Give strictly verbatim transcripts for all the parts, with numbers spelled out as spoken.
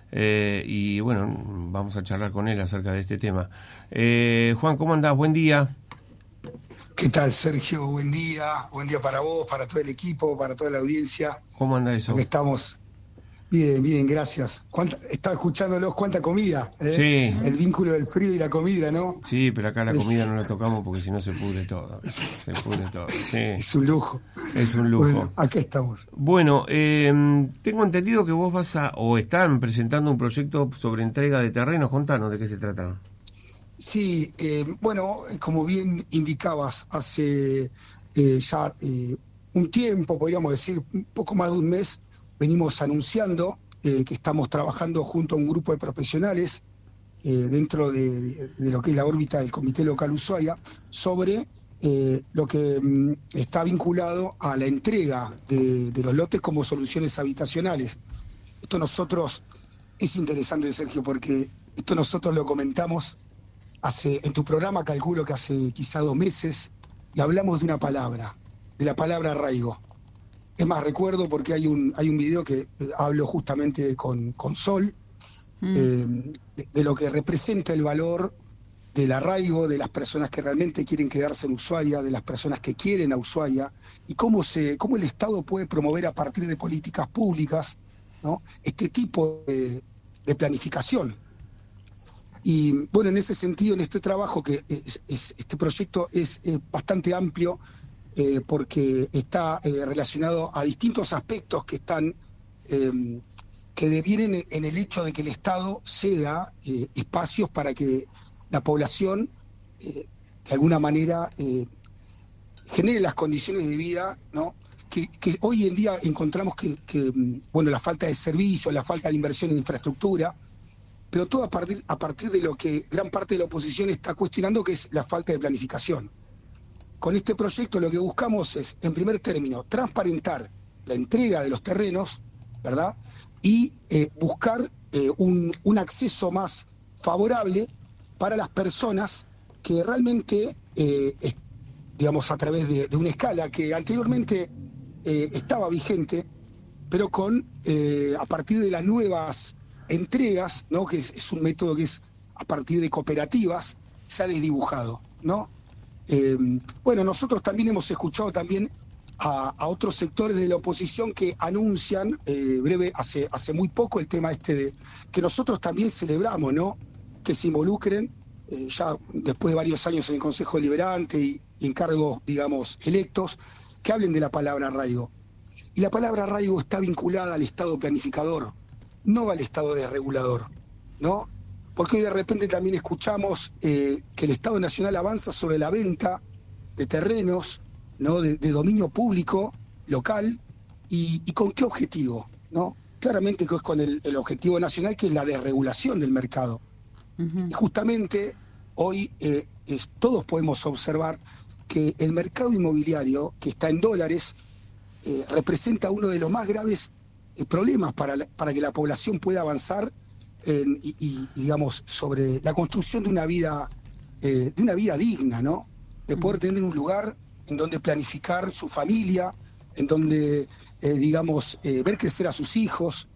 eh, y bueno, vamos a charlar con él acerca de este tema. Eh, Juan, ¿cómo andás? Buen día. ¿Qué tal, Sergio? Buen día. Buen día para vos, para todo el equipo, para toda la audiencia. ¿Cómo anda eso? Aquí estamos. Bien, bien, gracias. ¿Cuánta, estaba escuchándolos, cuánta comida, ¿eh? Sí. El vínculo del frío y la comida, ¿no? Sí, pero acá la es, comida no la tocamos porque si no se pudre todo. Es, se pudre todo. Sí. Es un lujo. Es un lujo. Bueno, acá estamos. Bueno, eh, tengo entendido que vos vas a, o están presentando un proyecto sobre entrega de terrenos. Contanos de qué se trata. Sí, eh, bueno, como bien indicabas, hace eh, ya eh, un tiempo, podríamos decir, un poco más de un mes, venimos anunciando eh, que estamos trabajando junto a un grupo de profesionales eh, dentro de, de lo que es la órbita del Comité Local Ushuaia sobre eh, lo que mm, está vinculado a la entrega de, de los lotes como soluciones habitacionales. Esto nosotros, es interesante, Sergio, porque esto nosotros lo comentamos hace en tu programa, calculo que hace quizá dos meses, y hablamos de una palabra, de la palabra arraigo. Es más, recuerdo porque hay un hay un video que eh, hablo justamente con, con Sol, mm. eh, de, de lo que representa el valor del arraigo, de las personas que realmente quieren quedarse en Ushuaia, de las personas que quieren a Ushuaia, y cómo se cómo el Estado puede promover a partir de políticas públicas, ¿no?, este tipo de, de planificación. Y bueno, en ese sentido, en este trabajo, que es, es, este proyecto es eh, bastante amplio, eh, porque está eh, relacionado a distintos aspectos que están eh, que devienen en el hecho de que el Estado ceda eh, espacios para que la población eh, de alguna manera eh, genere las condiciones de vida, ¿no?, que, que hoy en día encontramos que, que bueno, la falta de servicios, la falta de inversión en infraestructura, pero todo a partir, a partir de lo que gran parte de la oposición está cuestionando, que es la falta de planificación. Con este proyecto lo que buscamos es, en primer término, transparentar la entrega de los terrenos, ¿verdad?, y eh, buscar eh, un, un acceso más favorable para las personas que realmente, eh, es, digamos, a través de, de una escala que anteriormente eh, estaba vigente, pero con eh, a partir de las nuevas entregas, ¿no?, que es, es un método que es a partir de cooperativas, se ha desdibujado, ¿no? Eh, bueno, nosotros también hemos escuchado también a, a otros sectores de la oposición que anuncian, eh, breve, hace, hace muy poco, el tema este de que nosotros también celebramos, ¿no?, que se involucren, eh, ya después de varios años en el Consejo Deliberante y, y en cargos, digamos, electos, que hablen de la palabra arraigo. Y la palabra arraigo está vinculada al Estado planificador, no al Estado desregulador, ¿no? Porque hoy de repente también escuchamos eh, que el Estado Nacional avanza sobre la venta de terrenos, ¿no?, de, de dominio público, local, y, y ¿con qué objetivo?, ¿no? Claramente que es con el, el objetivo nacional, que es la desregulación del mercado. Uh-huh. Y justamente hoy eh, es, todos podemos observar que el mercado inmobiliario, que está en dólares, eh, representa uno de los más graves problemas para, la, para que la población pueda avanzar en, y, y digamos sobre la construcción de una vida eh, de una vida digna, ¿no?, de poder tener un lugar en donde planificar su familia, en donde eh, digamos eh, ver crecer a sus hijos.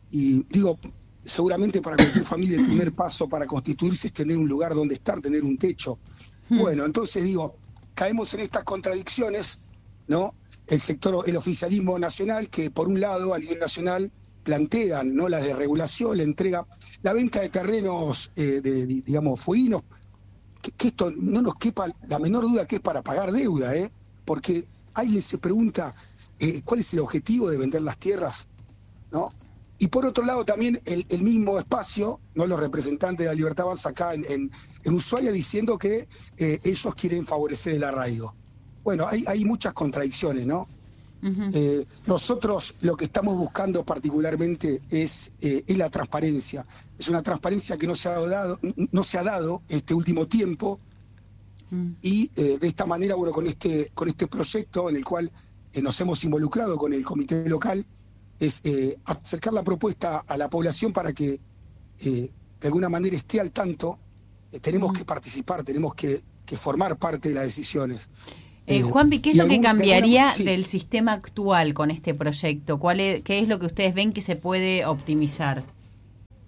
Y digo, seguramente para cualquier familia el primer paso para constituirse es tener un lugar donde estar, tener un techo. Bueno, entonces digo, caemos en estas contradicciones, ¿no? El sector, el oficialismo nacional, que por un lado a nivel nacional plantean, ¿no?, la desregulación, la entrega, la venta de terrenos, eh, de, de, digamos, fueguinos, que, que esto no nos quepa la menor duda que es para pagar deuda, ¿eh? Porque alguien se pregunta eh, cuál es el objetivo de vender las tierras, ¿no? Y por otro lado también el, el mismo espacio, ¿no?, los representantes de la Libertad Avanza acá en, en, en Ushuaia diciendo que eh, ellos quieren favorecer el arraigo. Bueno, hay, hay muchas contradicciones, ¿no? Uh-huh. Eh, nosotros lo que estamos buscando particularmente es, eh, es la transparencia. Es una transparencia que no se ha dado, no se ha dado este último tiempo, uh-huh. y eh, de esta manera, bueno, con este, con este proyecto en el cual eh, nos hemos involucrado con el comité local, es eh, acercar la propuesta a la población para que eh, de alguna manera esté al tanto. Eh, tenemos uh-huh. que participar, tenemos que, que formar parte de las decisiones. Eh, Juanpi, ¿qué es lo algún, que cambiaría alguna, sí. del sistema actual con este proyecto? ¿Cuál es, ¿Qué es lo que ustedes ven que se puede optimizar?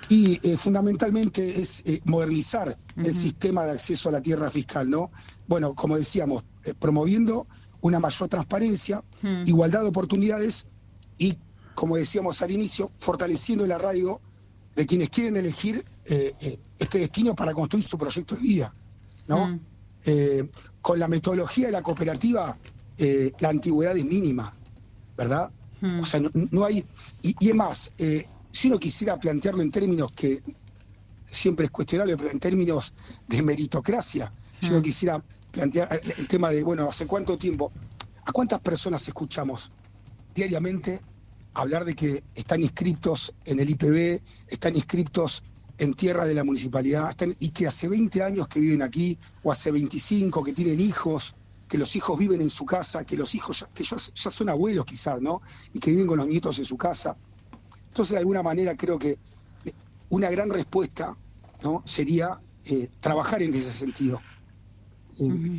Y eh, fundamentalmente es eh, modernizar uh-huh. el sistema de acceso a la tierra fiscal, ¿no? Bueno, como decíamos, eh, promoviendo una mayor transparencia, uh-huh. igualdad de oportunidades y, como decíamos al inicio, fortaleciendo el arraigo de quienes quieren elegir eh, eh, este destino para construir su proyecto de vida, ¿no? Uh-huh. Eh, con la metodología de la cooperativa, eh, la antigüedad es mínima, ¿verdad? Uh-huh. O sea, no, no hay... Y, y es más... Eh, si uno quisiera plantearlo en términos que siempre es cuestionable, pero en términos de meritocracia, si uno quisiera plantear el tema de, bueno, ¿hace cuánto tiempo? ¿A cuántas personas escuchamos diariamente hablar de que están inscriptos en el I P B, están inscriptos en tierra de la municipalidad, están, y que hace veinte años que viven aquí, o hace veinticinco, que tienen hijos, que los hijos viven en su casa, que los hijos ya, que ya, ya son abuelos quizás, ¿no? Y que viven con los nietos en su casa. Entonces, de alguna manera, creo que una gran respuesta, ¿no? sería eh, trabajar en ese sentido. Eh, uh-huh.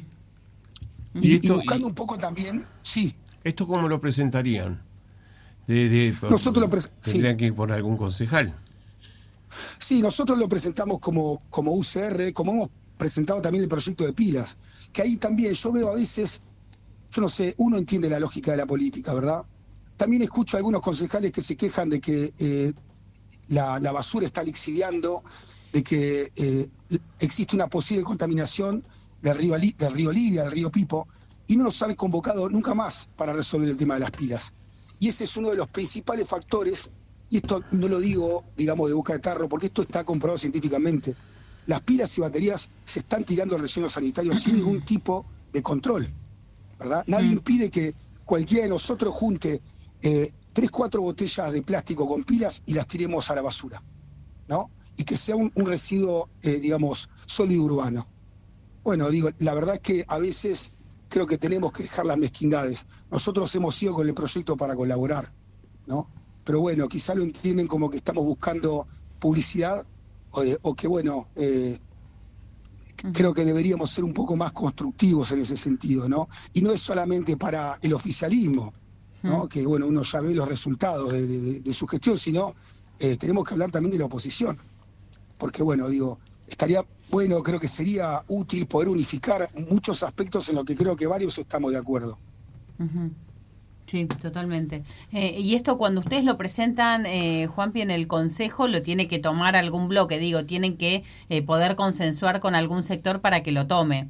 y, y, esto, y buscando y, un poco también, sí. ¿Esto cómo lo presentarían? De, de, nosotros lo pres- ¿Tendrían sí. que ir por algún concejal? Sí, nosotros lo presentamos como, como U C R, como hemos presentado también el proyecto de pilas, que ahí también yo veo a veces, yo no sé, uno entiende la lógica de la política, ¿verdad? También escucho a algunos concejales que se quejan de que eh, la, la basura está lixiviando, de que eh, existe una posible contaminación del río, del río Libia, del río Pipo, y no nos han convocado nunca más para resolver el tema de las pilas. Y ese es uno de los principales factores, y esto no lo digo, digamos, de boca de tarro, porque esto está comprobado científicamente. Las pilas y baterías se están tirando al relleno sanitario sin ningún tipo de control, ¿verdad? Nadie impide que cualquiera de nosotros junte Eh, tres, cuatro botellas de plástico con pilas y las tiremos a la basura, ¿no? Y que sea un, un residuo, eh, digamos, sólido urbano. Bueno, digo, la verdad es que a veces creo que tenemos que dejar las mezquindades. Nosotros hemos ido con el proyecto para colaborar, ¿no? Pero bueno, quizá lo entienden como que estamos buscando publicidad o, de, o que, bueno, eh, uh-huh. creo que deberíamos ser un poco más constructivos en ese sentido, ¿no? Y no es solamente para el oficialismo, ¿no? Que bueno, uno ya ve los resultados de, de, de su gestión, sino eh, tenemos que hablar también de la oposición, porque bueno, digo, estaría bueno, creo que sería útil poder unificar muchos aspectos en los que creo que varios estamos de acuerdo. Uh-huh. Sí, totalmente. Eh, y esto cuando ustedes lo presentan, eh, Juanpi, en el Consejo, lo tiene que tomar algún bloque, digo, tienen que eh, poder consensuar con algún sector para que lo tome.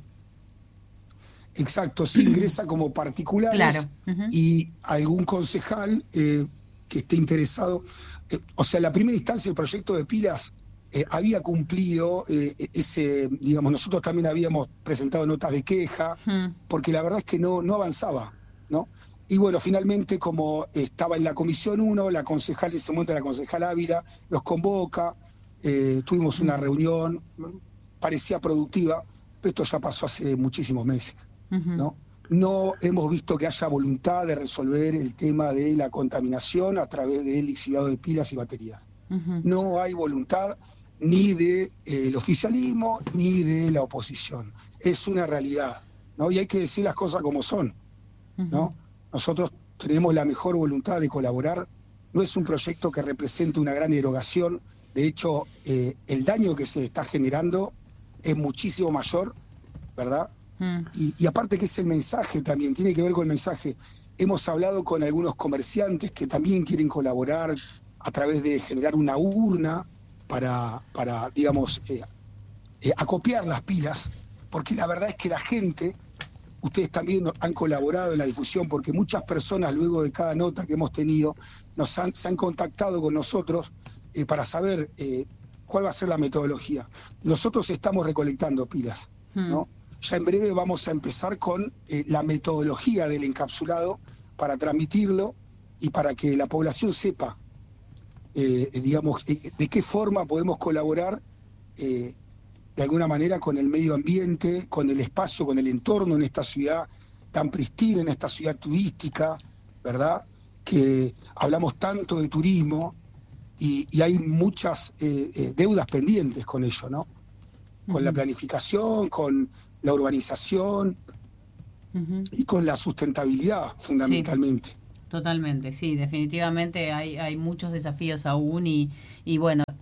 Exacto, se ingresa como particulares, claro. uh-huh. y algún concejal eh, que esté interesado. Eh, o sea, la primera instancia del proyecto de pilas eh, había cumplido eh, ese, digamos, nosotros también habíamos presentado notas de queja, uh-huh. porque la verdad es que no, no avanzaba, ¿no? Y bueno, finalmente, como estaba en la Comisión uno, la concejal en ese momento, la concejal Ávila, los convoca, eh, tuvimos una reunión, parecía productiva, pero esto ya pasó hace muchísimos meses. Uh-huh. ¿no? No hemos visto que haya voluntad de resolver el tema de la contaminación a través del lixiviado de pilas y baterías. Uh-huh. No hay voluntad ni del de, eh, oficialismo ni de la oposición. Es una realidad, ¿no? Y hay que decir las cosas como son, uh-huh. ¿no? Nosotros tenemos la mejor voluntad de colaborar. No es un proyecto que represente una gran erogación. De hecho, eh, el daño que se está generando es muchísimo mayor, ¿verdad? Mm. Y, y aparte que es el mensaje también, tiene que ver con el mensaje. Hemos hablado con algunos comerciantes que también quieren colaborar a través de generar una urna para, para digamos, eh, eh, acopiar las pilas, porque la verdad es que la gente, ustedes también han colaborado en la difusión, porque muchas personas luego de cada nota que hemos tenido nos han, se han contactado con nosotros eh, para saber eh, cuál va a ser la metodología. Nosotros estamos recolectando pilas, mm. ¿no? Ya en breve vamos a empezar con eh, la metodología del encapsulado para transmitirlo y para que la población sepa, eh, digamos, eh, de qué forma podemos colaborar eh, de alguna manera con el medio ambiente, con el espacio, con el entorno en esta ciudad tan pristina, en esta ciudad turística, ¿verdad? Que hablamos tanto de turismo y, y hay muchas eh, eh, deudas pendientes con ello, ¿no? Con uh-huh. la planificación, con la urbanización uh-huh. y con la sustentabilidad, fundamentalmente. Sí, totalmente, sí, definitivamente hay, hay muchos desafíos aún y, y bueno,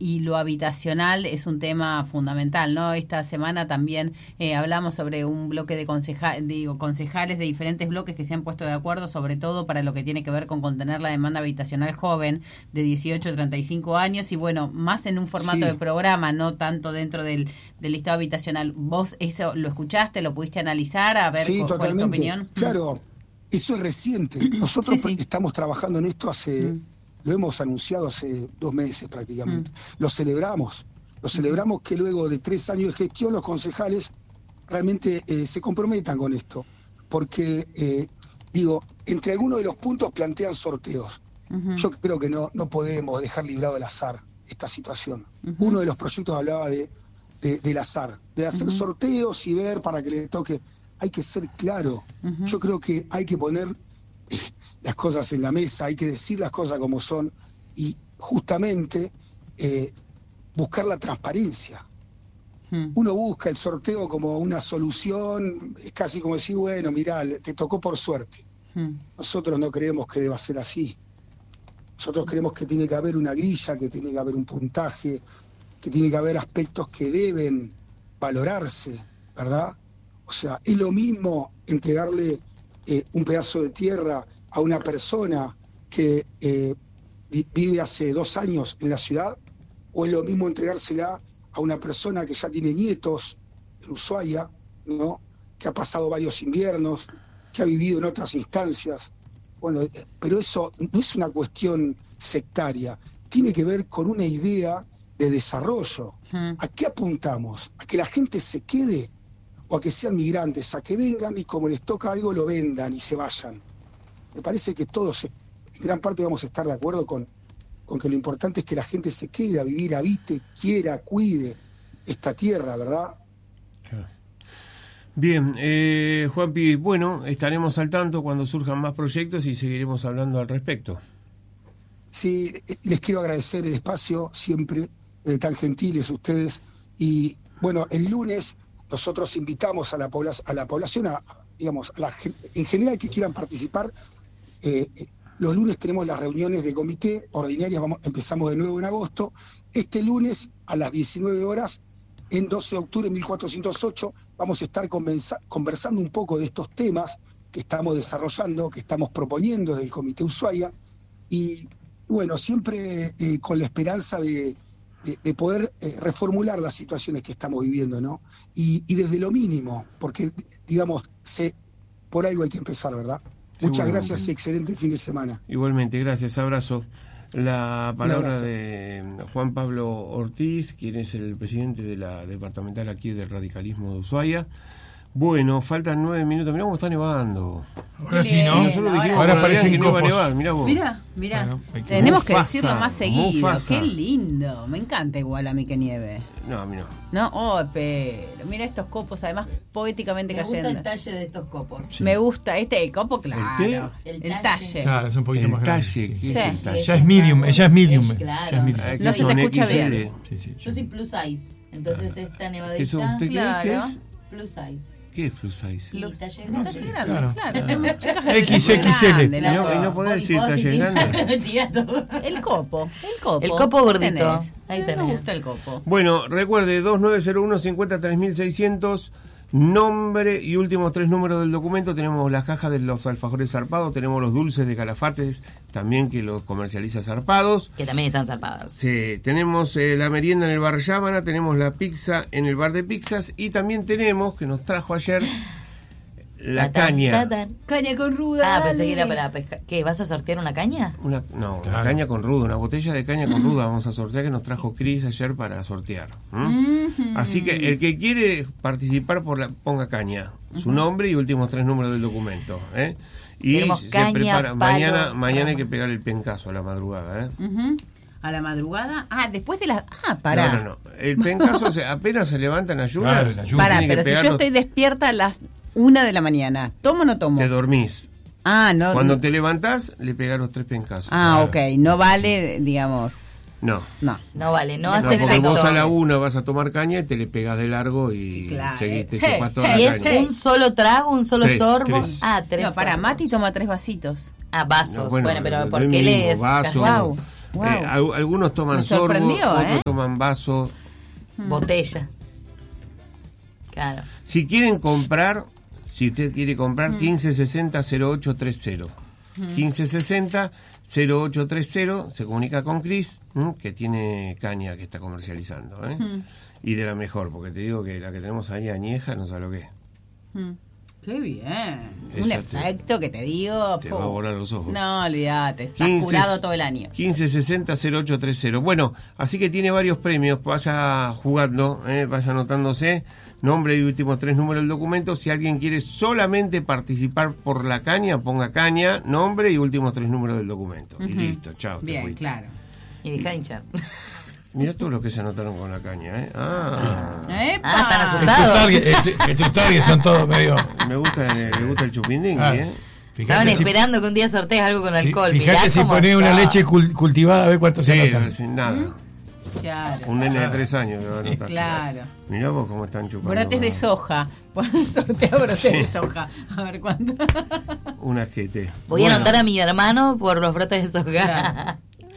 y lo habitacional es un tema fundamental, ¿no? Esta semana también eh, hablamos sobre un bloque de conceja- digo, concejales de diferentes bloques que se han puesto de acuerdo, sobre todo para lo que tiene que ver con contener la demanda habitacional joven de dieciocho a treinta y cinco años, y bueno, más en un formato sí. de programa, no tanto dentro del, del listado habitacional. ¿Vos eso lo escuchaste, lo pudiste analizar? A ver, sí, ¿cuál totalmente. es tu opinión? Claro, eso es reciente. Nosotros sí, sí. estamos trabajando en esto hace... Mm. Lo hemos anunciado hace dos meses prácticamente. Mm. Lo celebramos. Lo celebramos que luego de tres años de gestión los concejales realmente eh, se comprometan con esto. Porque, eh, digo, entre algunos de los puntos plantean sorteos. Uh-huh. Yo creo que no, no podemos dejar librado al azar esta situación. Uh-huh. Uno de los proyectos hablaba de, de del azar, de hacer uh-huh. sorteos y ver para que le toque. Hay que ser claro. Uh-huh. Yo creo que hay que poner... Eh, las cosas en la mesa, hay que decir las cosas como son y justamente eh, buscar la transparencia. Hmm. Uno busca el sorteo como una solución, es casi como decir, bueno, mirá, te tocó por suerte. Hmm. Nosotros no creemos que deba ser así. Nosotros creemos que tiene que haber una grilla, que tiene que haber un puntaje, que tiene que haber aspectos que deben valorarse, ¿verdad? O sea, es lo mismo entregarle eh, un pedazo de tierra a una persona que eh, vive hace dos años en la ciudad, o es lo mismo entregársela a una persona que ya tiene nietos en Ushuaia, ¿no? Que ha pasado varios inviernos, que ha vivido en otras instancias. Bueno, eh, pero eso no es una cuestión sectaria, tiene que ver con una idea de desarrollo. Hmm. ¿A qué apuntamos? ¿A que la gente se quede o a que sean migrantes? A que vengan y como les toca algo lo vendan y se vayan. Me parece que todos, en gran parte, vamos a estar de acuerdo con, con que lo importante es que la gente se quede a vivir, habite, quiera, cuide esta tierra, ¿verdad? Bien, eh, Juanpi, bueno, estaremos al tanto cuando surjan más proyectos y seguiremos hablando al respecto. Sí, les quiero agradecer el espacio, siempre eh, tan gentiles ustedes. Y bueno, el lunes nosotros invitamos a la, pobla- a la población, a, digamos, a la, en general que quieran participar. Eh, los lunes tenemos las reuniones de comité ordinarias, vamos, empezamos de nuevo en agosto. Este lunes a las diecinueve horas, en doce de octubre de mil cuatrocientos ocho, vamos a estar conversa- conversando un poco de estos temas que estamos desarrollando, que estamos proponiendo desde el Comité Ushuaia, y bueno, siempre eh, con la esperanza de, de, de poder eh, reformular las situaciones que estamos viviendo, ¿no? Y, y desde lo mínimo, porque, digamos, se, por algo hay que empezar, ¿verdad? Muchas gracias y excelente fin de semana. Igualmente, gracias, abrazo. La palabra de Juan Pablo Ortiz, quien es el presidente de la departamental aquí del radicalismo de Ushuaia. Bueno, faltan nueve minutos. Mirá cómo está nevando. Ahora sí, ¿no? Ahora, ahora parecen que no iba a copos. nevar, mirá vos. Mirá, mirá. Bueno, que... Tenemos Mufasa, que decirlo más seguido. Mufasa. Qué lindo. Me encanta igual a mí que nieve. No, a mí no. No, oh, pero mira estos copos, además poéticamente Me cayendo. gusta el talle de estos copos. Sí. Me gusta este copo, claro. ¿El qué? El, El talle. talle. Claro, es un poquito El más grande. talle, Sí, ¿qué sí. es Sí. el talle? Ya es medium, ella es medium. Es, claro. Ya es medium. Ah, que No se te son escucha X L. bien. Sí, sí, Yo soy plus size, entonces esta ¿Qué es nevadita usted qué Claro. es? ¿Qué es? plus size. ¿Qué es plus size? Y Plus- talle No, grande. talle grande, Claro. claro. Somos chicas de X talle X L. grande, Y no, loco. y no podés decir ¿Puedo talle decir? grande. Tira todo. El copo, el copo. El copo ¿Qué gordito. tenés? Ahí Me tenés. gusta el copo. Bueno, recuerde, dos nueve cero uno cinco tres seis cero cero, nombre y últimos tres números del documento. Tenemos las cajas de los alfajores zarpados, tenemos los dulces de Calafates, también que los comercializa Zarpados. Que también están zarpados. Sí, tenemos eh, la merienda en el bar Yámana, tenemos la pizza en el bar de pizzas y también tenemos, que nos trajo ayer, la Tatán, caña. tatán. Caña con ruda. Ah, pensé dale. que era para pescar. ¿Qué? ¿Vas a sortear una caña? Una, no, Claro. una caña con ruda, una botella de caña con ruda vamos a sortear, que nos trajo Cris ayer para sortear. ¿m? Mm-hmm. Así que el que quiere participar, por la, ponga caña, su nombre y últimos tres números del documento. ¿eh? Y Tenemos se caña, prepara. palo, mañana mañana hay rama. que pegar el pencazo a la madrugada. ¿eh? Ujú. A la madrugada. Ah, después de la. Ah, pará. No, no, no. El pencazo se, apenas se levantan a lluvia. Claro, la lluvia. Pará, tiene que pero si yo pegarlo, estoy despierta a las una de la mañana, ¿tomo o no tomo? te dormís. Ah, no. Cuando te levantás, le pegás los tres pencazos. Ah, Claro. ok. No vale, digamos. No. No. No vale, no, No, hace porque efecto. vos a la una vas a tomar caña y te le pegas de largo y Claro. seguís, te Hey, chupás toda hey, ¿Y la es caña. un solo trago, un solo Tres, sorbo? tres. Ah, tres. No, para sorbos. Mati toma tres vasitos. Ah, vasos. No, bueno, bueno, pero lo ¿por qué mismo, lees? vaso. Wow. Wow. Eh, al- algunos toman Me sorbo, sorprendió, otros ¿eh? toman toman vaso. Botella. Claro. Si quieren comprar, si usted quiere comprar, quince sesenta cero ocho treinta. quince sesenta cero ocho treinta, se comunica con Cris, ¿m? que tiene caña que está comercializando, ¿eh? Mm. Y de la mejor, porque te digo que la que tenemos ahí añeja, no sabe lo que es. Mm. Qué bien. Esa Un te- efecto que te digo. Te po. va a volar los ojos. No, olvídate, estás quince curado todo el año. quince sesenta cero ocho treinta. Bueno, así que tiene varios premios. Vaya jugando, eh, vaya anotándose. Nombre y últimos tres números del documento. Si alguien quiere solamente participar por la caña, ponga caña, nombre y últimos tres números del documento. Y Ujú. listo, chao. te Bien, fuiste. claro. Y deja de hinchar. Mirá todos los que se anotaron con la caña, ¿eh? Ah, ¡Epa! Ah, están Que tus asustados. target- eh, que tus targets son todos medio. me gusta, me gusta el chupindín, Ah, ¿eh? Estaban fíjate si, esperando que un día sortees algo con fi- alcohol. fíjate Mirá si cómo pones una son. leche cul- cultivada a ver cuántos se Sí, anotan. sin nada. Claro. Un nene de tres años que va a anotar. Claro. Mirá vos cómo están chupando. Brotes de ah, soja. Pon sorteo brotes de soja. A ver cuánto. Un asquete. Voy Bueno, a anotar a mi hermano por los brotes de soja. Claro.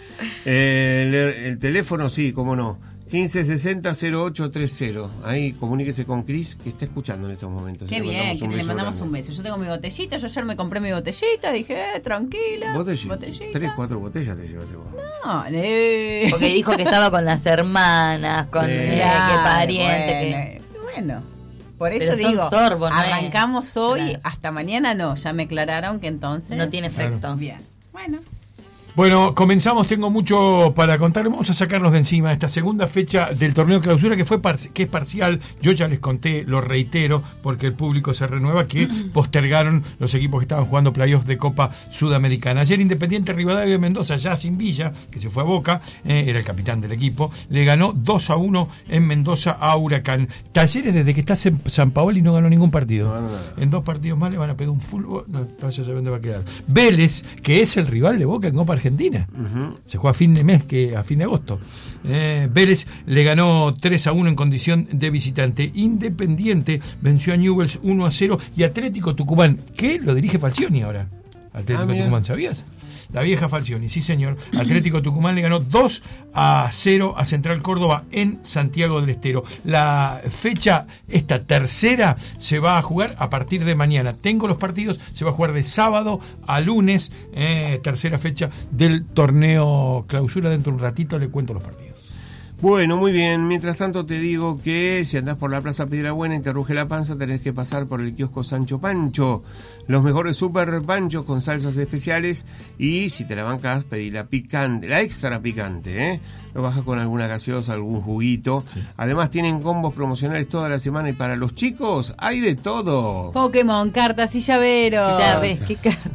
eh, el, el teléfono, sí, cómo no. quince sesenta cero ocho treinta. Ahí comuníquese con Cris, que está escuchando en estos momentos. Qué Le bien, mandamos que un le beso mandamos grande. un beso. Yo tengo mi botellita, yo ayer me compré mi botellita, dije, eh, tranquila. Botellita. Botellita. Tres, cuatro botellas te llevaste vos. No, eh. Porque dijo que estaba con las hermanas, con Sí. eh, Claro, que pariente. bueno, que... bueno, por Pero eso son digo, sorbos, ¿no es? arrancamos hoy, Claro. hasta mañana no, ya me aclararon que entonces... No tiene efecto. Bien, bueno. Bueno, comenzamos, tengo mucho para contarles. Vamos a sacarnos de encima esta segunda fecha del torneo clausura que fue par- que es parcial. Yo ya les conté, lo reitero, porque el público se renueva, que postergaron los equipos que estaban jugando playoffs de Copa Sudamericana. Ayer Independiente Rivadavia de Mendoza, ya sin Villa, que se fue a Boca, eh, era el capitán del equipo, le ganó dos a uno en Mendoza a Huracán. Talleres, desde que está en San Paoli, no ganó ningún partido. No ganó nada. En dos partidos más le van a pegar un fútbol, no, no se sabe dónde va a quedar. Vélez, que es el rival de Boca en Copa Argentina. Ujú. Se juega a fin de mes, que a fin de agosto. Eh, Vélez le ganó tres a uno en condición de visitante. Independiente venció a Newell's uno a cero. Y Atlético Tucumán, que lo dirige Falcioni ahora. Atlético Ah, mira. Tucumán, ¿sabías? La vieja Falcioni, sí señor. Atlético Tucumán le ganó dos a cero a Central Córdoba en Santiago del Estero. La fecha, esta tercera, se va a jugar a partir de mañana. Tengo los partidos, se va a jugar de sábado a lunes, eh, tercera fecha del torneo clausura. Dentro de un ratito le cuento los partidos. Bueno, muy bien. Mientras tanto te digo que si andás por la Plaza Piedrabuena y te ruge la panza, tenés que pasar por el kiosco Sancho Pancho. Los mejores super panchos con salsas especiales. Y si te la bancás, pedí la picante, la extra picante, ¿eh? Lo bajas con alguna gaseosa, algún juguito. Sí. Además tienen combos promocionales toda la semana y para los chicos hay de todo. Pokémon, cartas y llaveros. Ya ves, qué carta.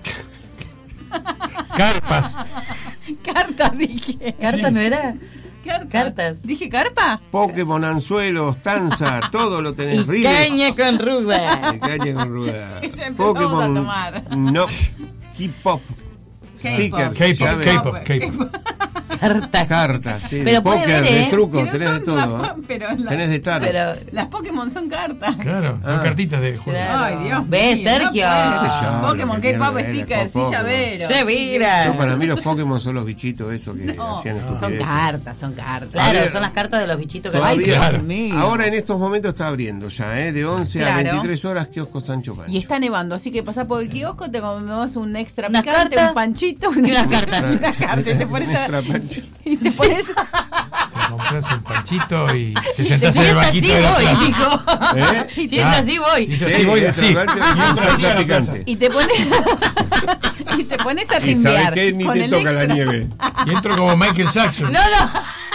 Carpas. Cartas, dije. ¿Carta Sí. no era? Cartas. Cartas. ¿Dije carpa? Pokémon, anzuelos, tanza, todo lo tenés. Y Riles. caña con ruda. Y caña con rueda. Ya empezamos a tomar. No. K-pop. Stickers, K-pop, llaves, K-pop, K-pop. Carta. cartas, sí, de Pero puede póker, haber, de ¿eh? truco, Pero tenés de son todo. las- ¿eh? pero las- Tenés de tarot. Pero, Las Pokémon son cartas. Claro, son Ah. cartitas de juego. Claro. Ay, Dios ¿Ves, mío, Sergio? no puede Qué sé ser. yo, Pokémon, lo que K-pop, quiero ver, stickers, los sí, Pokémon. llaveros. Se mira. Yo, para mí los Pokémon son los bichitos esos que No, hacían son estupideces. cartas, son cartas. Claro, A ver, son las cartas de los bichitos que Todavía, Ay, Dios claro. mío. ahora en estos momentos está abriendo ya, ¿eh? De once a Claro. veintitrés horas, kiosco Sancho Pancho. Y está nevando, así que pasás por el kiosco, te comemos un extra Unas picante, cartas un panchito y unas cartas. unas cartas. Y te pones a- Extra Pancho. y te pones Te compras un panchito y te Si sentás en es el así, banquito de la voy, plaza. hijo. ¿Eh? Si es Ah, así, voy. Si es Sí, así, voy extra así. Pancho y Y un entro así a salsa la plaza. picante. y te pones y te pones a Y sabes timbear que ni con te el toca la extra. nieve. Y entro como Michael Jackson. No, no.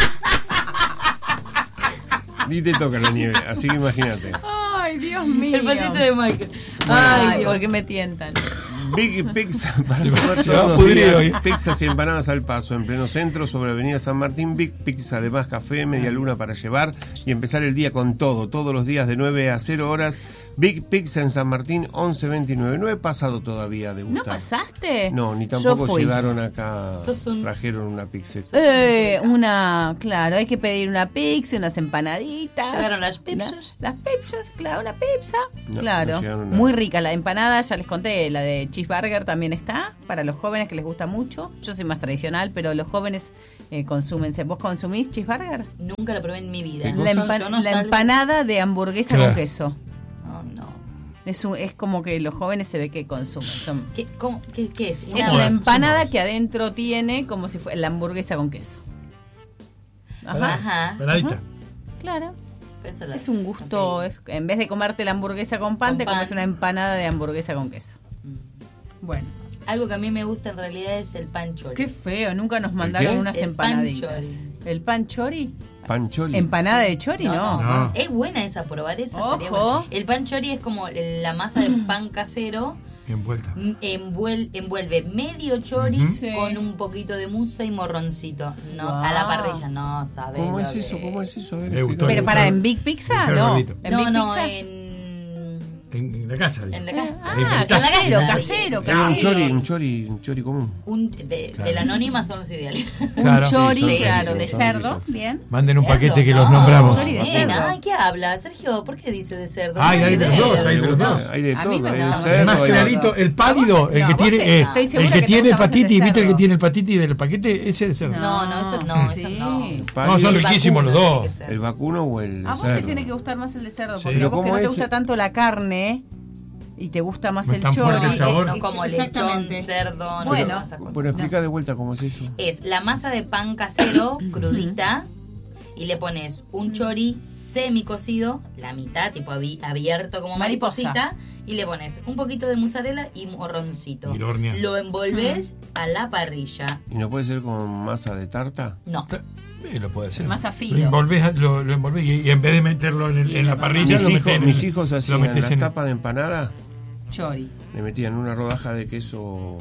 Ni te toca la nieve, así que imagínate. Ay, Dios mío. El pasito de Michael. Ay, Ay, Dios. ¿por qué me tientan? Big Pizza para Se va- comer se va todos a los pudrir días. hoy. Pizzas y empanadas al paso en pleno centro sobre Avenida San Martín. Big Pizza, además café, media luna para llevar y empezar el día con todo. Todos los días de nueve a cero horas. Big Pizza en San Martín once veintinueve. No he pasado todavía de ¿No gustar. pasaste? No, ni Yo tampoco fui. llegaron acá. Sos un- Trajeron una pizza. Eh, una, claro, hay que pedir una pizza, unas empanaditas. ¿Llegaron las ¿no? pizzas? Las pizzas, claro, una pizza. No, claro, no llegaron nada. muy rica la empanada, ya les conté, la de cheeseburger también está, para los jóvenes que les gusta mucho. Yo soy más tradicional, pero los jóvenes eh, consumen. ¿Vos consumís cheeseburger? Nunca lo probé en mi vida. ¿Qué La, cosa? empa- Yo no la salgo- empanada de hamburguesa Claro. con queso. No, no. Es, un- es como que los jóvenes se ve que consumen. Son- ¿Qué, cómo, qué, qué es? es Son una modas, empanada son que adentro tiene como si fuera la hamburguesa con queso. Ajá. Ajá. Paradita. Ajá. Claro. Pero eso lo- Es un gusto. ok. Es, en vez de comerte la hamburguesa con pan, Con te pan. comes una empanada de hamburguesa con queso. Mm. Bueno. Algo que a mí me gusta en realidad es el pan chori. Qué feo. Nunca nos mandaron qué? unas El pan empanaditas. chori. ¿El pan chori? Pancholi. ¿Empanada de chori? No. No. Es buena esa, probar esa. Ojo. estaría buena. El pan chori es como la masa de pan casero. Envuelta. Envuel- envuelve medio chori Ujú. Sí. con un poquito de musa y morroncito. No, Wow. a la parrilla, no sabes. ¿Cómo lo es eso? que ¿Cómo es eso? A ver, Me gustó. explícame. Pero para en Big Pizza, Dejé el no. gordito. ¿En No, Big no, Pizza? en, En, en la casa. digo. en la casa. Ah, En la casero, casa. casero, Era un casero. chori, un chori, un chori común. Un, de, Claro. de la anónima son los ideales. Un Claro. chori, Sí, son claro, precisos, de son cerdo. precisos. Bien. Manden un ¿Cerdo? paquete que No, los nombramos. chori de nena, cerdo. ay, ¿qué habla? Sergio, ¿por qué dice de cerdo? Ay, No, hay de los cerdo. dos, hay de los dos. Hay de A mí todo, me hay de gusta. cerdo. El más hay de- clarito, el pálido, el No, que vos tiene, te- eh, estoy el segura que que te tiene gusta más el de patiti, ¿viste el que cerdo? tiene el patiti del paquete? Ese es de cerdo. No, no, eso no, eso no. Sí. No, son El riquísimos los vacuno dos. tiene que ser. ¿El vacuno o el de A vos te cerdo? tiene que gustar más el de cerdo, Sí. porque Pero a vos que ¿cómo no te es? gusta tanto la carne y te gusta más No es el tan chori. fuerte el sabor. No como lechón, Exactamente. cerdo, no Bueno. esas cosas. Bueno, explica de vuelta cómo es eso. Es la masa de pan casero crudita y le pones un chori semi cocido, la mitad tipo abi- abierto como Mariposa. mariposita, y le pones un poquito de mozzarella y morroncito. Y lo horneas. Lo envolves a la parrilla. ¿Y no puede ser con masa de tarta? No. Eh, lo puede hacer. Más a filo. Lo envolvés, lo, lo envolvés y, y en vez de meterlo en, el- Y en la lo- parrilla, Mis, lo hijos, metés en mis el- hijos lo hacían metés la en- tapa de empanada, Chori. le metían una rodaja de queso,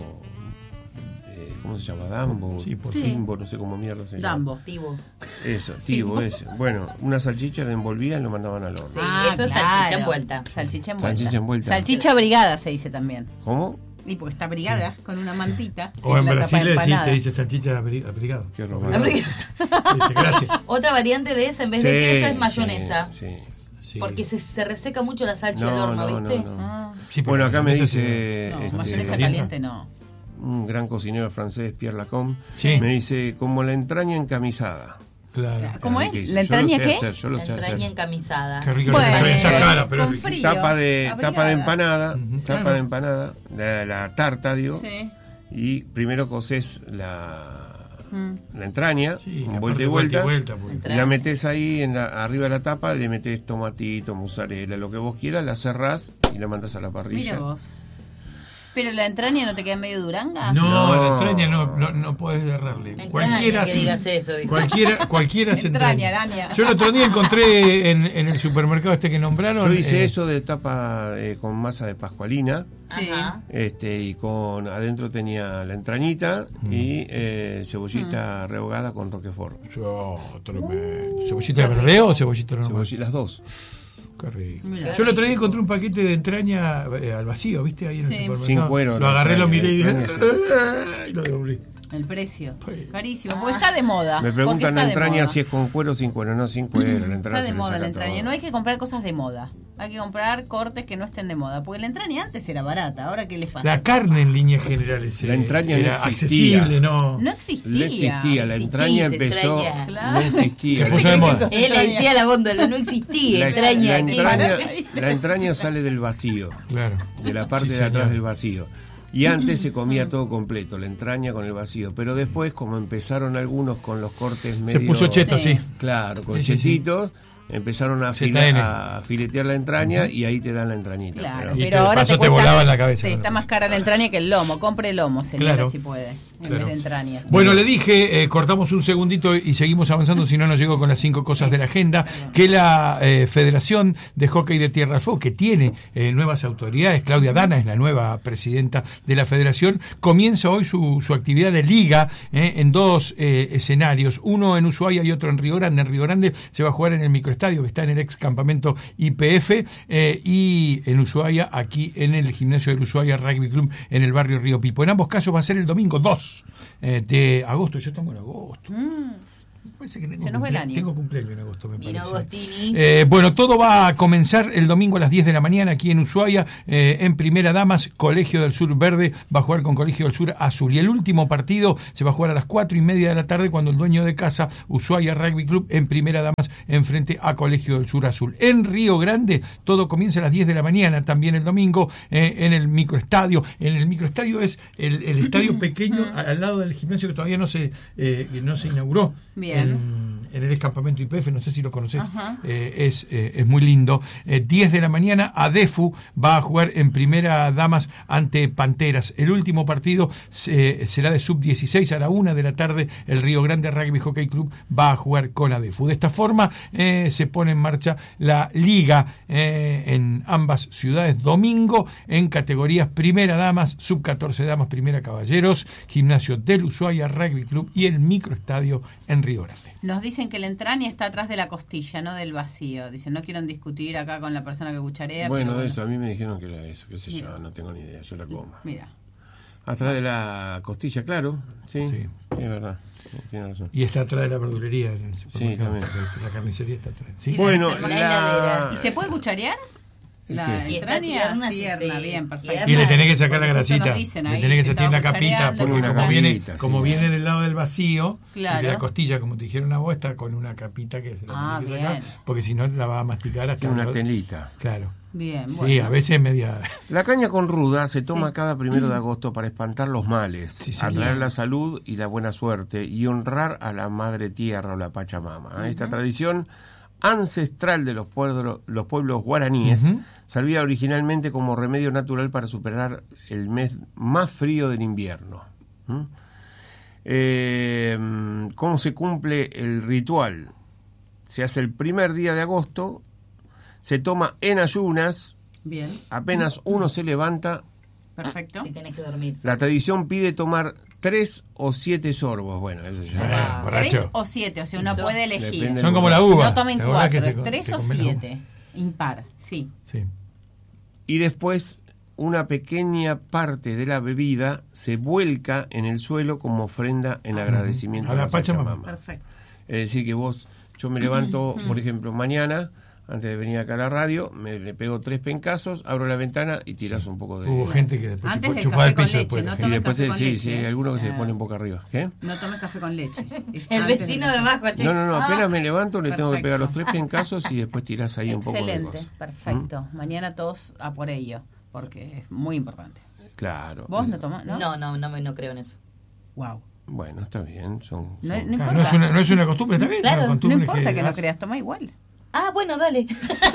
eh, ¿cómo se llama? Dambo, Sí, por Timbo, no sé cómo mierda se llama. Dambo. Tibo. Eso, tibo, ese. Bueno, una salchicha la envolvían y lo mandaban al horno. Sí, eso es salchicha envuelta. Salchicha envuelta. Salchicha envuelta. Salchicha brigada se dice también. ¿Cómo? Y porque está brigada con una mantita. que O es en la Brasil tapa le decís, empanada. te dice salchicha abri- abrigado. Qué La romántico. brigada. Dice, gracias. Otra variante de esa, en vez de Sí, queso, es sí, mayonesa. Sí. Sí. Porque se, se reseca mucho la salchicha No, al horno, no, no, ¿viste? no. Ah, Sí, porque Bueno, acá me mayonesa dice no, este, mayonesa calienta. caliente no. un gran cocinero francés, Pierre Lacombe, Sí. me dice, como la entraña encamisada. se- Claro. ¿Cómo Así es? que dice, ¿La yo lo entraña sé qué? hacer, yo lo La sé hacer. entraña encamisada. Qué rico Bueno, la entraña, está cara, pero es con rico. frío. Tapa de, abrigada. tapa de empanada, Ujú, tapa claro. de empanada, la, la tarta, digo, Sí. y primero coces la, Mm. la entraña, Sí, vuelta aparte y vuelta, vuelta, porque- Entra- y la metes ahí en la, arriba de la tapa, le metes tomatito, mozzarella, lo que vos quieras, la cerrás y la mandás a la parrilla. Mira vos. ¿Pero la entraña no te queda medio duranga? No, No. la entraña no, no, no podés errarle. Me extraña Cualquiera que sí. digas eso, dijo. Cualquiera, cualquiera se Entraña, entraña. araña. Yo el otro día encontré en, en el supermercado este que nombraron. Yo hice eh, eso de tapa eh, con masa de pascualina, Sí. Ajá. este y con adentro tenía la entrañita Mm. y eh, Mm. cebollita rehogada con roquefort. Yo, tremendo. ¿Cebollita de verdeo o cebollita normal? Cebollita, las dos. Qué rico. Mira. Yo el otro día encontré un paquete de entraña eh, al vacío, ¿viste? Ahí en el Sí. supermercado. Sin cuero, Lo la agarré, lo entraña, miré y la dije. entraña, Y lo devolví. El precio. Sí. Carísimo. Porque está de moda. Me porque preguntan está la de entraña moda. si es con cuero o sin cuero. No, sin cuero. La entraña Está de se le moda saca la entraña. todo. No hay que comprar cosas de moda. Hay que comprar cortes que no estén de moda. Porque la entraña antes era barata. ¿Ahora qué les pasa? La carne en líneas generales. La eh, entraña no era existía. accesible, ¿no? No existía. No existía. La Existía, entraña se empezó. entraña. Claro. No existía. Se puso de moda. Él le decía a la góndola, no existía, La, entraña. la a ti. entraña, la entraña sale del vacío. Claro. De la parte Sí, de atrás señor. del vacío. Y antes se comía todo completo, la entraña con el vacío. Pero después, como empezaron algunos con los cortes medio... Se puso cheto, sí. Sí. Claro, con Sí, sí, sí. chetitos, empezaron a, Z fila- N. a filetear la entraña y ahí te dan la entrañita. Claro, Pero- Y pero te- ahora paso te, te cuesta- volaba en la cabeza, te ¿no? está más cara la entraña que el lomo. Compre lomo, señora, Claro. si puede. En Claro. vez de entraña. Bueno, le dije, eh, cortamos un segundito y seguimos avanzando, si no nos llego con las cinco cosas de la agenda, que la eh, Federación de Hockey de Tierra del Fuego, que tiene eh, nuevas autoridades, Claudia Dana es la nueva presidenta de la Federación, comienza hoy su, su actividad de liga eh, en dos eh, escenarios, uno en Ushuaia y otro en Río Grande. En Río Grande se va a jugar en el microestadio que está en el ex campamento I P F eh, y en Ushuaia, aquí en el gimnasio del Ushuaia Rugby Club en el barrio Río Pipo. En ambos casos va a ser el domingo dos eh, de agosto. Yo estamos en agosto. Parece que tengo, Se nos va el año. Tengo cumpleaños en agosto, me Vino parece. Agostini. Eh, bueno, todo va a comenzar el domingo a las diez de la mañana aquí en Ushuaia, eh, en Primera Damas, Colegio del Sur Verde va a jugar con Colegio del Sur Azul. Y el último partido se va a jugar a las cuatro y media de la tarde cuando el dueño de casa, Ushuaia Rugby Club, en Primera Damas, enfrente a Colegio del Sur Azul. En Río Grande, todo comienza a las diez de la mañana, también el domingo, eh, en el microestadio. En el microestadio es el, el estadio pequeño al lado del gimnasio que todavía no se, eh, no se inauguró. Bien. En, en el excampamento I P F, no sé si lo conoces, eh, es, eh, es muy lindo. Eh, diez de la mañana, ADEFU va a jugar en Primera Damas ante Panteras. El último partido eh, será de sub dieciséis a la una de la tarde. El Río Grande Rugby Hockey Club va a jugar con ADEFU. De esta forma eh, se pone en marcha la liga eh, en ambas ciudades. Domingo en categorías Primera Damas, sub catorce Damas, Primera Caballeros, Gimnasio del Ushuaia Rugby Club y el microestadio en Río Grande. Nos dicen que el entraña está atrás de la costilla, no del vacío. Dicen, no quieren discutir acá con la persona que cucharea. Bueno, pero de eso, a mí me dijeron que era eso, qué sé Mira. yo, no tengo ni idea, yo la como. Mira. Atrás de la costilla, claro, sí, Sí. sí, es verdad, sí, tiene razón. Y está atrás de la verdulería, en el supermercado, también. la carnicería está atrás. ¿sí? Y Bueno, la la... heladera. ¿Y se puede cucharear? ¿El La qué? Si está entraña tierna, sí, tierna, sí, bien, perfecto. tierna. Y le tenés que sacar la Porque justo grasita, nos dicen le ahí tenés que que sacar la estaba capita, cuchareando, porque una como capita, viene, sí. como viene del lado del vacío, Claro. de la costilla, como te dijeron a vos, está con una capita que se la Ah, tenés que sacar, bien. porque si no la va a masticar hasta... Tiene una lo- telita. Claro. Bien, Sí, bueno. a veces media... La caña con ruda se toma Sí. cada primero de agosto para espantar los males, Sí, señor. atraer la salud y la buena suerte y honrar a la madre tierra o la Pachamama. Esta tradición ancestral de los pueblos, los pueblos guaraníes Ujú. servía originalmente como remedio natural para superar el mes más frío del invierno. ¿Mm? Eh, ¿Cómo se cumple el ritual? Se hace el primer día de agosto, se toma en ayunas, Bien, apenas uno se levanta. perfecto. Si tenés que dormir. La tradición pide tomar tres o siete sorbos. Bueno, eso ya. Eh, Ah, borracho. Tres o siete, o sea, uno Eso puede elegir. depende. Son como la uva. No tomen ¿Te acordás cuatro, que te- tres te o comés la uva? siete. Impar, sí. Sí. Y después una pequeña parte de la bebida se vuelca en el suelo como ofrenda en agradecimiento A a la la Pachamama. Pachamama. Perfecto. Es decir, que vos, yo me levanto, por ejemplo, mañana, antes de venir acá a la radio, me le pego tres pencazos, abro la ventana y tirás un poco de... Hubo gente que después Antes chupa- del chupaba café el con piso leche, después. no la Y gente. después, café con sí, leche. sí, hay algunos que se Ah. ponen boca arriba. ¿Qué? No tomes café con leche. Es El antes vecino del de café. abajo, che. No, no, no, apenas Ah. me levanto, le tengo que pegar los tres Perfecto. pencazos y después tirás ahí un poco de Excelente, cosas. perfecto. Mañana todos a por ello, porque es muy importante. Claro. ¿Vos no tomás? No. No, no, no, me- no creo en eso. Wow. Bueno, está bien. Son, No, son- no Claro, importa. no, es una, no es una costumbre, está bien. Claro, son no No costumbres importa que no hace- creas, toma igual. Ah, bueno, dale.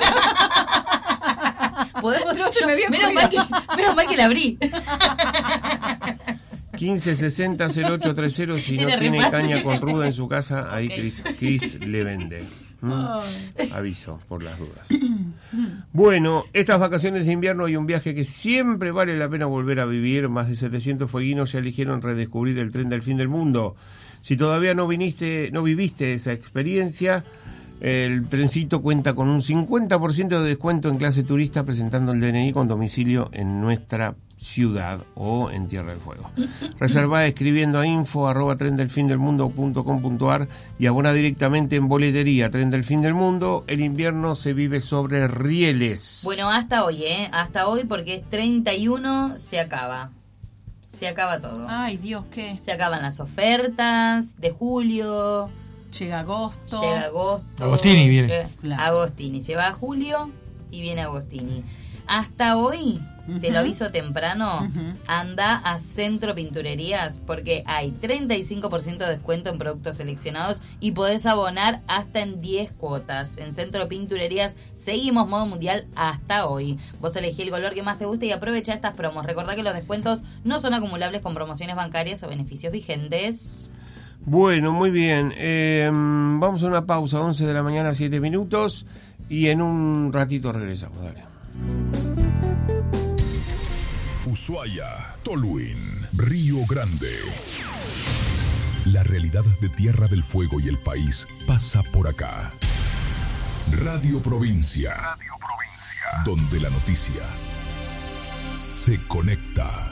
Podemos, No se yo- me había menos, mal que, ocurrido. menos mal que la abrí. quince sesenta cero ocho treinta si no Era re tiene fácil. caña con ruda en su casa, ahí Ok. Cris, Cris le vende. ¿Mm? Aviso por las dudas. Bueno, estas vacaciones de invierno hay un viaje que siempre vale la pena volver a vivir. Más de setecientos fueguinos ya eligieron redescubrir el tren del fin del mundo. Si todavía no viniste, no viviste esa experiencia, el trencito cuenta con un cincuenta por ciento de descuento en clase turista presentando el D N I con domicilio en nuestra ciudad o en Tierra del Fuego. Reserva escribiendo a info arroba trendelfindelmundo.com.ar y abona directamente en boletería. Tren del Fin del Mundo, el invierno se vive sobre rieles. Bueno, hasta hoy, ¿eh? Hasta hoy porque es treinta y uno, se acaba. Se acaba todo. Ay, Dios, ¿qué? Se acaban las ofertas de julio. Llega agosto. Llega agosto. Agostini viene. Llega- Claro. Agostini. Se va a julio y viene Agostini. Hasta hoy, te Ujú. lo aviso temprano, Ujú. anda a Centro Pinturerías porque hay treinta y cinco por ciento de descuento en productos seleccionados y podés abonar hasta en diez cuotas. En Centro Pinturerías seguimos modo mundial hasta hoy. Vos elegí el color que más te guste y aprovecha estas promos. Recordá que los descuentos no son acumulables con promociones bancarias o beneficios vigentes. Bueno, muy bien. Eh, vamos a una pausa, once de la mañana, siete minutos, y en un ratito regresamos. Dale. Ushuaia, Toluín, Río Grande. La realidad de Tierra del Fuego y el país pasa por acá. Radio Provincia. Radio Provincia. Donde la noticia se conecta.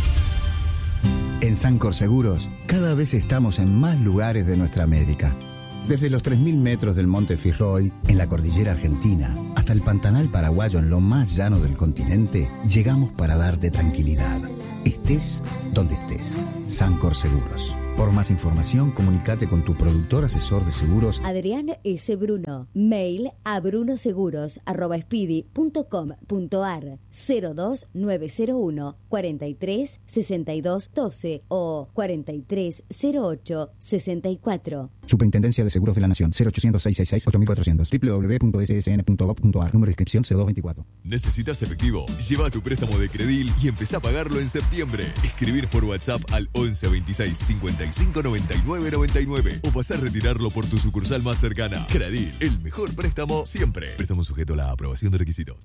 En Sancor Seguros, cada vez estamos en más lugares de nuestra América. Desde los tres mil metros del Monte Fitzroy, en la cordillera argentina, hasta el Pantanal paraguayo en lo más llano del continente, llegamos para darte tranquilidad. Estés donde estés. Sancor Seguros. Por más información, comunícate con tu productor asesor de seguros. Adrián S. Bruno. Mail a brunoseguros arroba speedy punto com punto ar cero dos nueve cero uno cuarenta y tres sesenta y dos doce o cuarenta y tres cero ocho sesenta y cuatro. Superintendencia de Seguros de la Nación. cero ochocientos, seiscientos sesenta y seis, ocho mil cuatrocientos. doble u doble u doble u punto ese ese ene punto gob punto ar. Número de inscripción cero dos veinticuatro. ¿Necesitas efectivo? Lleva tu préstamo de Credil y empezá a pagarlo en septiembre. Escribir por WhatsApp al once veintiséis cincuenta y cinco noventa y nueve noventa y nueve o pasar a retirarlo por tu sucursal más cercana. Credil, el mejor préstamo siempre. Préstamo sujeto a la aprobación de requisitos.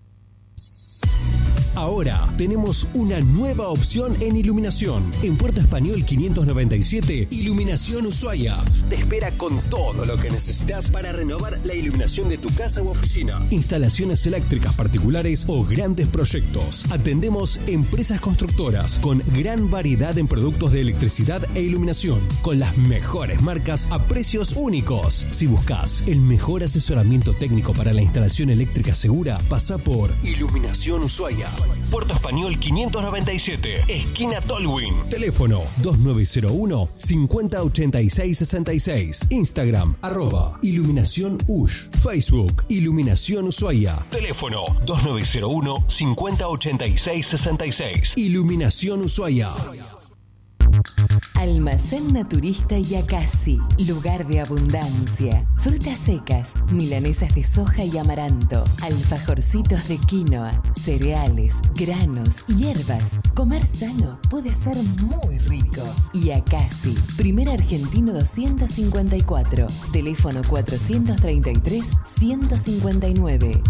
Ahora tenemos una nueva opción en iluminación. En Puerto Español quinientos noventa y siete, Iluminación Ushuaia. Te espera con todo lo que necesitas para renovar la iluminación de tu casa u oficina. Instalaciones eléctricas particulares o grandes proyectos. Atendemos empresas constructoras con gran variedad en productos de electricidad e iluminación, con las mejores marcas a precios únicos. Si buscas el mejor asesoramiento técnico para la instalación eléctrica segura, pasa por Iluminación Ushuaia. Puerto Español quinientos noventa y siete, esquina Tolwyn. Teléfono dos nueve cero uno, cincuenta ochenta y seis sesenta y seis. Instagram, arroba Iluminación Ush. Facebook, Iluminación Ushuaia. Teléfono dos nueve cero uno, cincuenta ochenta y seis sesenta y seis. Iluminación Ushuaia. Almacén Naturista Yacasi, lugar de abundancia. Frutas secas, milanesas de soja y amaranto, alfajorcitos de quinoa, cereales, granos, hierbas. Comer sano puede ser muy rico. Yacasi, primer argentino doscientos cincuenta y cuatro, teléfono cuatrocientos treinta y tres, ciento cincuenta y nueve.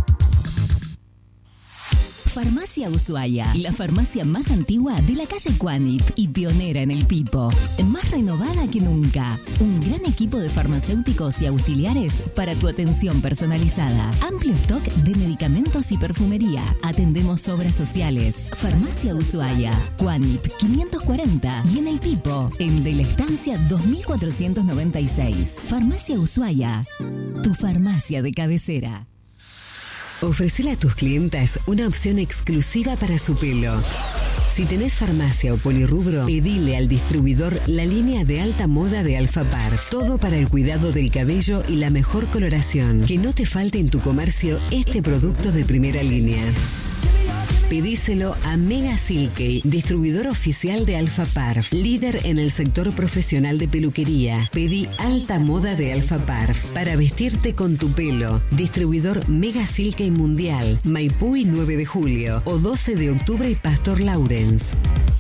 Farmacia Ushuaia, la farmacia más antigua de la calle Cuanip y pionera en el Pipo. Más renovada que nunca. Un gran equipo de farmacéuticos y auxiliares para tu atención personalizada. Amplio stock de medicamentos y perfumería. Atendemos obras sociales. Farmacia Ushuaia, Cuanip quinientos cuarenta y en el Pipo, en De la Estancia dos mil cuatrocientos noventa y seis. Farmacia Ushuaia, tu farmacia de cabecera. Ofrecele a tus clientas una opción exclusiva para su pelo. Si tenés farmacia o polirrubro, pedile al distribuidor la línea de alta moda de Alpha Parf. Todo para el cuidado del cabello y la mejor coloración. Que no te falte en tu comercio este producto de primera línea. Pedíselo a Mega Silkey, distribuidor oficial de Alpha Parf, líder en el sector profesional de peluquería. Pedí alta moda de Alpha Parf para vestirte con tu pelo. Distribuidor Mega Silkey Mundial, Maipú y nueve de julio o doce de octubre y Pastor Lawrence.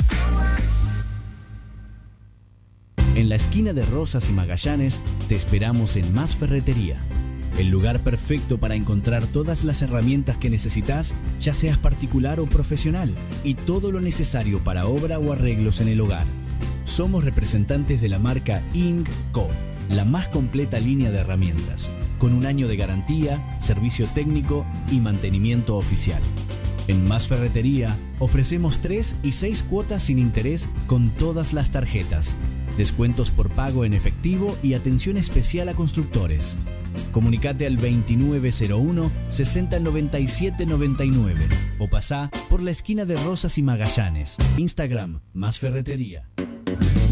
En la esquina de Rosas y Magallanes te esperamos en Más Ferretería. El lugar perfecto para encontrar todas las herramientas que necesitas, ya seas particular o profesional, y todo lo necesario para obra o arreglos en el hogar. Somos representantes de la marca Ing Co, la más completa línea de herramientas, con un año de garantía, servicio técnico y mantenimiento oficial. En Más Ferretería ofrecemos tres y seis cuotas sin interés con todas las tarjetas, descuentos por pago en efectivo y atención especial a constructores. Comunicate al veintinueve cero uno, sesenta noventa y siete noventa y nueve o pasá por la esquina de Rosas y Magallanes. Instagram, Más Ferretería.